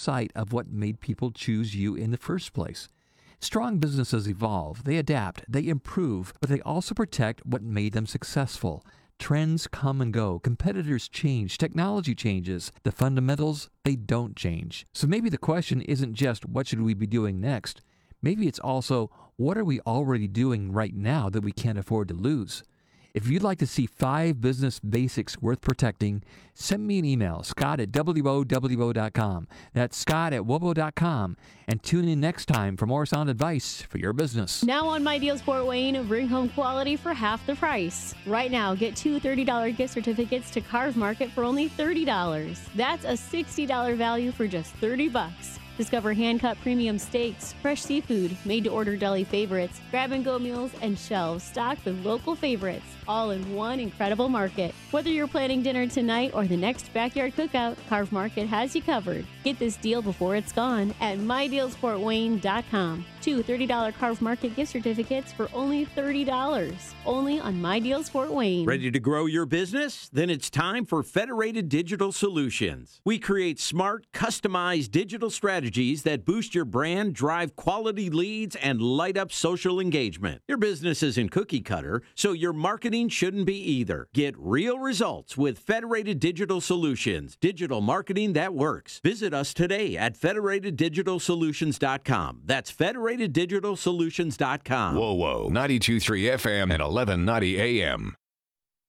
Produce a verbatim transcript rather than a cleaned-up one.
sight of what made people choose you in the first place. Strong businesses evolve, they adapt, they improve, but they also protect what made them successful. Trends come and go, competitors change, technology changes. The fundamentals, they don't change. So maybe the question isn't just what should we be doing next? Maybe it's also what are we already doing right now that we can't afford to lose? If you'd like to see five business basics worth protecting, send me an email, scott at w o w o dot com. That's scott at w o dot com. And tune in next time for more sound advice for your business. Now on My Deals Fort Wayne, bring home quality for half the price. Right now, get two thirty dollars gift certificates to Carve Market for only thirty dollars. That's a sixty dollars value for just thirty bucks. Discover hand-cut premium steaks, fresh seafood, made-to-order deli favorites, grab-and-go meals, and shelves stocked with local favorites, all in one incredible market. Whether you're planning dinner tonight or the next backyard cookout, Carve Market has you covered. Get this deal before it's gone at my deals fort wayne dot com. Two thirty dollars Carve Market gift certificates for only thirty dollars. Only on My Deals Fort Wayne. Ready to grow your business? Then it's time for Federated Digital Solutions. We create smart, customized digital strategies that boost your brand, drive quality leads, and light up social engagement. Your business isn't cookie cutter, so your marketing shouldn't be either. Get real results with Federated Digital Solutions. Digital marketing that works. Visit us today at federated digital solutions dot com. That's federated digital solutions dot com. Whoa, whoa. ninety-two point three F M and eleven ninety A M.